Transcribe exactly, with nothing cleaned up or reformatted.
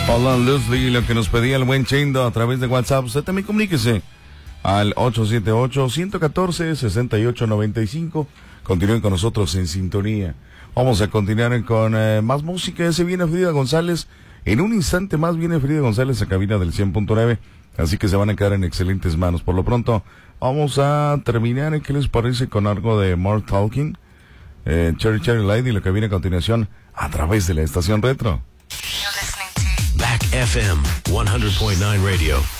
Hola Leslie, lo que nos pedía el buen Chendo a través de WhatsApp, usted también comuníquese al ocho siete ocho, uno uno cuatro, seis ocho nueve cinco. Continúen con nosotros en sintonía. Vamos a continuar con eh, más música. Se viene Frida González. En un instante más viene Frida González a cabina del cien punto nueve. Así que se van a quedar en excelentes manos. Por lo pronto, vamos a terminar. ¿Qué les parece con algo de Mark Talking? Eh, Cherry Cherry Light, y lo que viene a continuación a través de la estación retro. Back F M one hundred point nine Radio.